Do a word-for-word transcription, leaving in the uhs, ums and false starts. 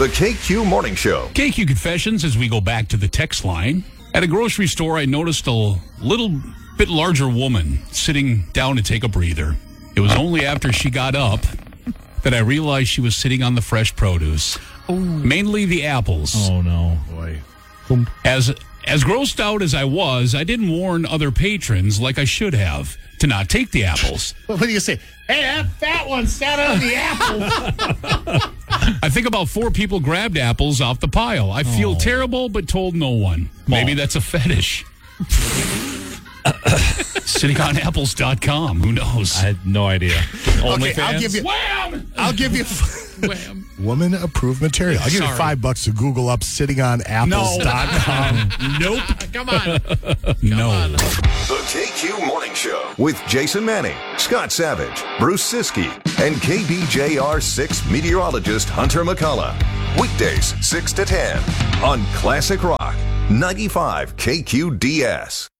The K Q Morning Show. K Q Confessions as we go back to the text line. At a grocery store, I noticed a little bit larger woman sitting down to take a breather. It was only after she got up that I realized she was sitting on the fresh produce, Ooh. mainly the apples. Oh, no. Boy. As as grossed out as I was, I didn't warn other patrons like I should have to not take the apples. What do you say? Hey, that fat one sat on the apples. I think about four people grabbed apples off the pile. I feel oh. terrible, but told no one. Maybe that's a fetish. sitting on apples dot com. Who knows? I had no idea. Only okay, fans? I'll give you. Wham! I'll give you. Wham! Woman approved material. I'll give Sorry. you five bucks to Google up sitting on apples dot com. No. Nope. Come on. Come no. On. The K Q Morning Show with Jason Manning, Scott Savage, Bruce Siskey, and K B J R six meteorologist Hunter McCullough. Weekdays six to ten on Classic Rock ninety-five K Q D S.